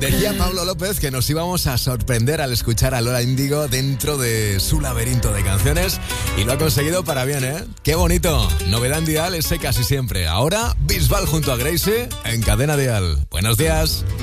Decía Pablo López que nos íbamos a sorprender al escuchar a Lola Índigo dentro de su laberinto de canciones y lo ha conseguido para bien, ¿eh? ¡Qué bonito! Novedad en Dial ese casi siempre. Ahora, Bisbal junto a Gracie en Cadena Dial. Buenos días.